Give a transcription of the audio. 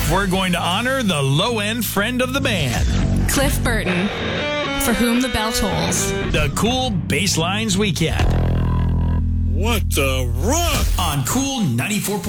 we're going to honor the low-end friend of the band. Cliff Burton, for whom the bell tolls. The Cool Basslines Weekend. What the rock? On Cool 94.